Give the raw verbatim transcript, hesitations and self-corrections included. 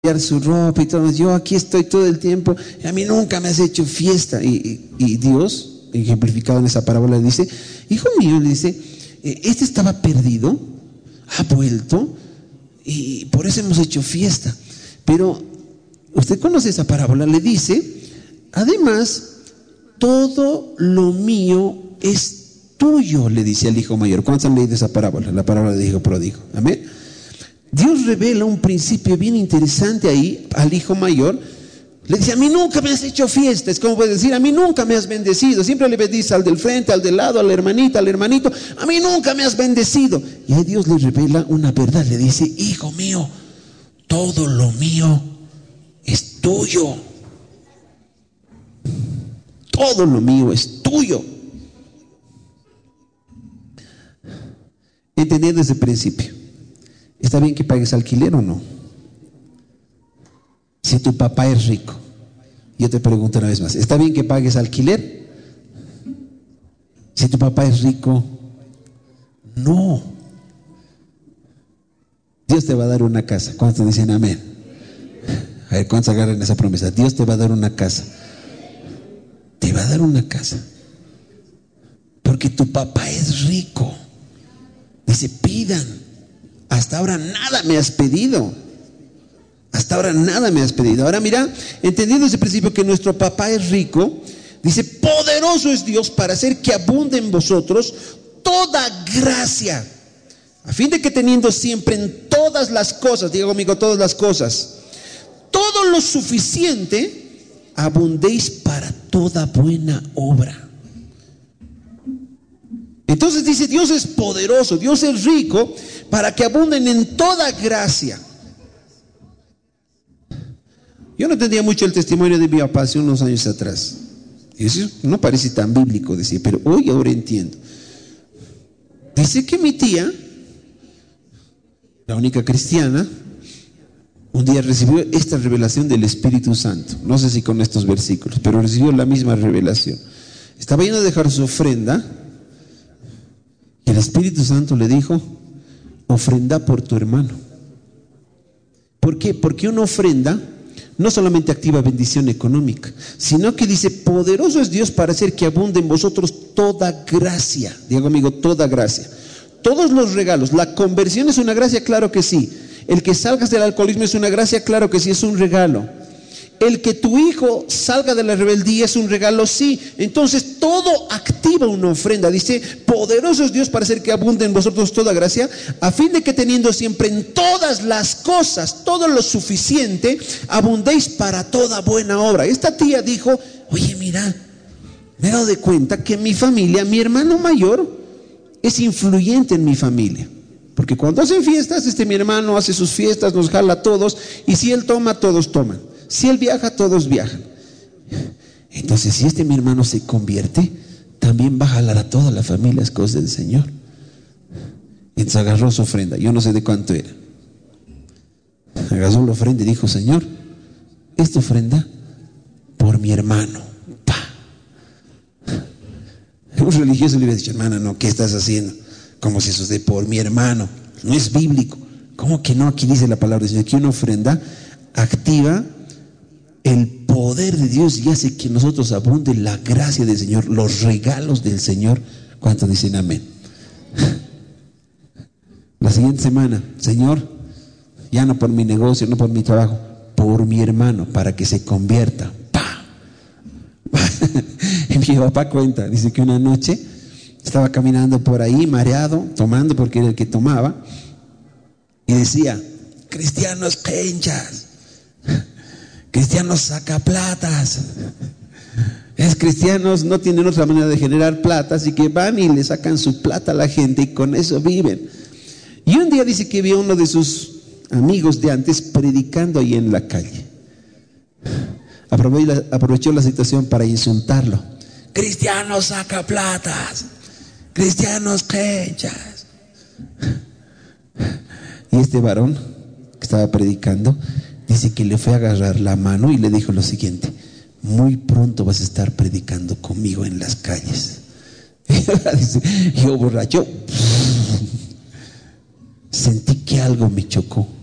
su ropa y todo. Yo aquí estoy todo el tiempo y a mí nunca me has hecho fiesta. Y, y, y Dios, ejemplificado en esa parábola, le dice: hijo mío, le dice, este estaba perdido, ha vuelto y por eso hemos hecho fiesta. Pero usted conoce esa parábola, le dice: además, todo lo mío es tuyo, le dice al hijo mayor. ¿Cuántos han leído esa parábola? La parábola del hijo pródigo. Amén. Dios revela un principio bien interesante ahí al hijo mayor. Le dice: a mí nunca me has hecho fiesta. Es como puedes decir: a mí nunca me has bendecido. Siempre le bendice al del frente, al del lado, a la hermanita, al hermanito. A mí nunca me has bendecido. Y ahí Dios le revela una verdad. Le dice: hijo mío, todo lo mío es tuyo. Todo lo mío es tuyo. Entendiendo ese principio, ¿está bien que pagues alquiler o no? Si tu papá es rico, yo te pregunto una vez más, ¿está bien que pagues alquiler? Si tu papá es rico, no. Dios te va a dar una casa. ¿Cuántos dicen amén? A ver, ¿cuántos agarran esa promesa? Dios te va a dar una casa. Te va a dar una casa. Porque tu papá es rico. Dice: pidan. Hasta ahora nada me has pedido. Hasta ahora nada me has pedido. Ahora mira, entendiendo ese principio que nuestro papá es rico, dice: poderoso es Dios para hacer que abunde en vosotros toda gracia, a fin de que teniendo siempre en todas las cosas, diga conmigo, todas las cosas, todo lo suficiente, abundéis para toda buena obra. Entonces dice: Dios es poderoso, Dios es rico para que abunden en toda gracia. Yo no entendía mucho el testimonio de mi papá hace unos años atrás. Y eso no parece tan bíblico, decía, pero hoy ahora entiendo. Dice que mi tía, la única cristiana, un día recibió esta revelación del Espíritu Santo. No sé si con estos versículos, pero recibió la misma revelación. Estaba yendo a dejar su ofrenda y el Espíritu Santo le dijo: ofrenda por tu hermano. ¿Por qué? Porque una ofrenda no solamente activa bendición económica, sino que dice: poderoso es Dios para hacer que abunde en vosotros toda gracia. Diga conmigo, toda gracia. Todos los regalos. La conversión es una gracia, claro que sí. El que salgas del alcoholismo es una gracia, claro que sí, es un regalo. El que tu hijo salga de la rebeldía es un regalo, sí. Entonces todo activa una ofrenda. Dice: poderoso es Dios para hacer que abunde en vosotros toda gracia, a fin de que teniendo siempre en todas las cosas todo lo suficiente, abundéis para toda buena obra. Esta tía dijo: oye, mira, me he dado de cuenta que en mi familia, mi hermano mayor es influyente en mi familia. Porque cuando hacen fiestas, este mi hermano hace sus fiestas, nos jala a todos, y si él toma, todos toman. Si él viaja, todos viajan. Entonces, si este mi hermano se convierte, también va a jalar a toda la familia las cosas del Señor. Entonces agarró su ofrenda, yo no sé de cuánto era. Agarró la ofrenda y dijo: Señor, esta ofrenda por mi hermano. ¡Pah! Un religioso le hubiera dicho: hermana, no, ¿qué estás haciendo? Como si eso es de por mi hermano. No es bíblico. ¿Cómo que no? Aquí dice la palabra del Señor que una ofrenda activa el poder de Dios y hace que nosotros abunde la gracia del Señor, los regalos del Señor. ¿Cuántos dicen amén? La siguiente semana: Señor, ya no por mi negocio, no por mi trabajo, por mi hermano, para que se convierta. ¡Pah! Y mi papá cuenta, dice que una noche estaba caminando por ahí mareado, tomando, porque era el que tomaba, y decía: cristianos penchas, cristianos sacaplatas. Es cristianos no tienen otra manera de generar plata, así que van y le sacan su plata a la gente y con eso viven. Y un día dice que vio a uno de sus amigos de antes predicando ahí en la calle. Aprovechó la, aprovechó la situación para insultarlo: cristianos sacaplatas, cristianos penchas. Y este varón que estaba predicando dice que le fue a agarrar la mano y le dijo lo siguiente: muy pronto vas a estar predicando conmigo en las calles. Dice: yo borracho sentí que algo me chocó.